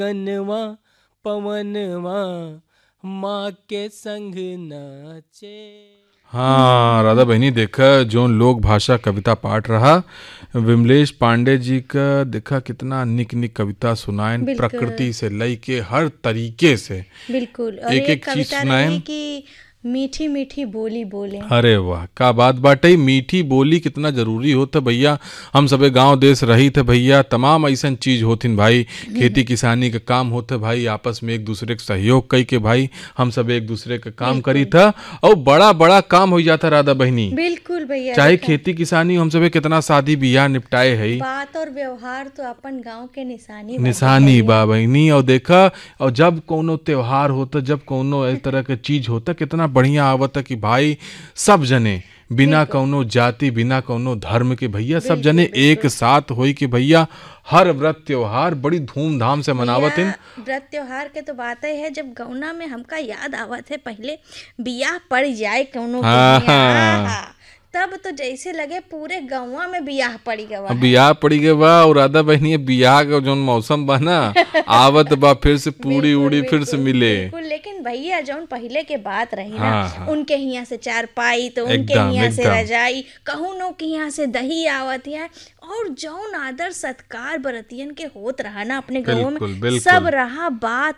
कनवा पवनवा माँ के संग नाचे। हाँ राधा बहनी, देखा जोन लोक भाषा कविता पाठ रहा विमलेश पांडे जी का, देखा कितना निक निक कविता सुनाएन, बिल्कुल। प्रकृति से लई के हर तरीके से बिल्कुल। और एक एक एक चीज कविता सुनाएन। रही कि मीठी मीठी बोली बोले। अरे वाह, का बात बाटे, मीठी बोली कितना जरूरी होता भैया। हम सबे गांव देश रही थे भैया, तमाम ऐसन चीज होथिन भाई, खेती किसानी का काम होते भाई, आपस में एक दूसरे का सहयोग कई के भाई हम सब एक दूसरे का काम करी था और बड़ा बड़ा काम हो जाता राधा बहनी। बिल्कुल भैया। चाहे देखा, खेती किसानी हम सबे कितना शादी बियाह निपटाए है, बात और व्यवहार तो अपन गांव के निशानी निशानी बा बहनी। और देखा, और जब कोनो त्योहार होता, जब कोनो इस तरह के चीज होता, कितना बढ़िया आवता कि भाई सब जने बिना कौनो जाति बिना कौनो धर्म के भैया सब जने एक साथ होई कि भैया हर व्रत त्योहार बड़ी धूमधाम से मनावत हैं। व्रत त्योहार के तो बात है, जब गौना में हमका याद आवत है पहले बियाह पड़ जाए कौनो के बियाह, तब तो जैसे लगे पूरे गौवा में बियाह पड़ी गवा। बियाह पड़ी गए बा, और राधा बहनी बियाह का जो मौसम बा ना आवत बा, फिर से पूरी उड़ी फिर से मिले। बिल्कुल। लेकिन भैया जौन पहले के बात रही ना, हाँ। उनके यहाँ से चारपाई तो उनके एकदम, यहाँ से एकदम। रजाई, कहूँ नो के यहाँ से दही आवत है, और जौन आदर सत्कार बरतियन के होत रहा ना अपने गाँव बिल्कुल, में बिल्कुल। सब रहा बात